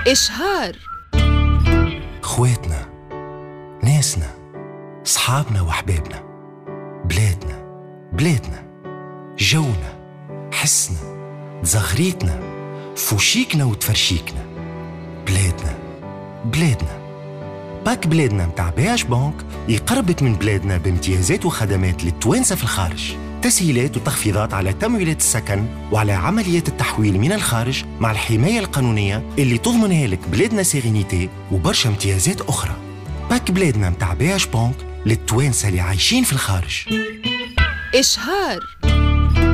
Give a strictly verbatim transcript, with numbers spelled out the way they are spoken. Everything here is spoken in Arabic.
إشهار. خواتنا، ناسنا، صحابنا وحبابنا، بلادنا بلادنا، جونا، حسنا، زغريتنا، فوشيكنا وتفرشيكنا، بلادنا بلادنا. باك بلادنا متاع بي اش بانك يقربت من بلادنا بامتيازات وخدمات للتوانسة في الخارج، تسهيلات وتخفيضات على تمويلات السكن وعلى عمليات التحويل من الخارج مع الحماية القانونية اللي تضمنها لك بلادنا سيرينيتي، وبرشا امتيازات أخرى. باك بلادنا متاع بي اش بانك للتوانسة اللي عايشين في الخارج. إشهار.